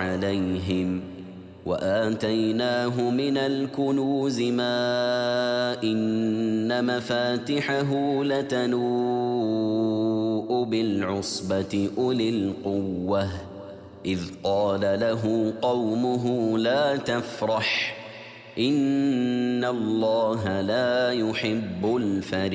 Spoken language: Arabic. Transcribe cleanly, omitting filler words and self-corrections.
عليهم وآتيناه من الكنوز ما إن مفاتحه لتنوء بالعصبة أولي القوة إذ قال له قومه لا تفرح إن الله لا يحب الفرح.